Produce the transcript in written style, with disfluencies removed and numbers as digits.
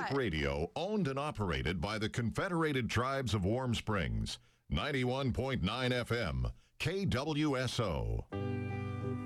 Public Radio, owned and operated by the Confederated Tribes of Warm Springs. 91.9 FM, KWSO.